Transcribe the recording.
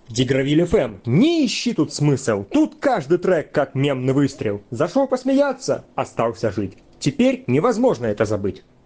Дигравиль ФМ. Не ищи тут смысл. Тут каждый трек как мемный выстрел. Зашел посмеяться, остался жить. Теперь невозможно это забыть.